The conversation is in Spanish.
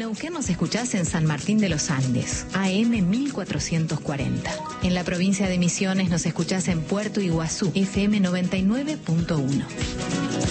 Neuquén nos escuchás en San Martín de los Andes, AM 1440. En la provincia de Misiones nos escuchás en Puerto Iguazú, FM 99.1.